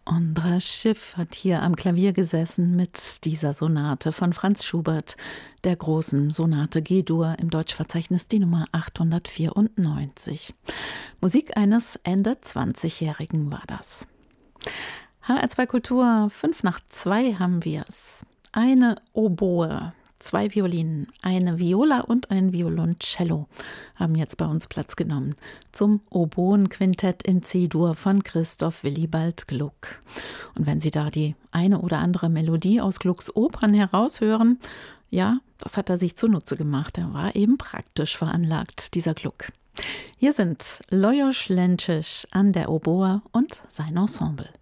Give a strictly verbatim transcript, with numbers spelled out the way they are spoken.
Andras Schiff hat hier am Klavier gesessen mit dieser Sonate von Franz Schubert, der großen Sonate G-Dur, im Deutschverzeichnis die Nummer achthundertvierundneunzig. Musik eines Ende zwanzigjährigen war das. H R zwei Kultur, fünf nach zwei haben wir's. Eine Oboe, zwei Violinen, eine Viola und ein Violoncello haben jetzt bei uns Platz genommen zum Oboenquintett in C-Dur von Christoph Willibald Gluck. Und wenn Sie da die eine oder andere Melodie aus Glucks Opern heraushören, ja, das hat er sich zunutze gemacht. Er war eben praktisch veranlagt, dieser Gluck. Hier sind Lajos Lenčić an der Oboe und sein Ensemble.